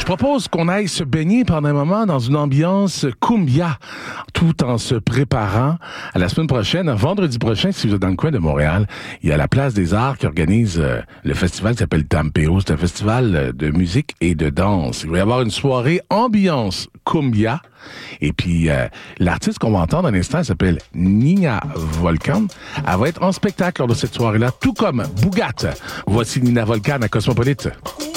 propose qu'on aille se baigner pendant un moment dans une ambiance cumbia, tout en se préparant à la semaine prochaine, vendredi prochain, si vous êtes dans le coin de Montréal, il y a la Place des Arts qui organise le festival qui s'appelle Tampeo. C'est un festival de musique et de danse. Il va y avoir une soirée ambiance cumbia. Et puis, l'artiste qu'on va entendre un instant, elle s'appelle Nina Volcan. Elle va être en spectacle lors de cette soirée-là, tout comme Bougat. Voici Nina Volcan à Cosmopolite.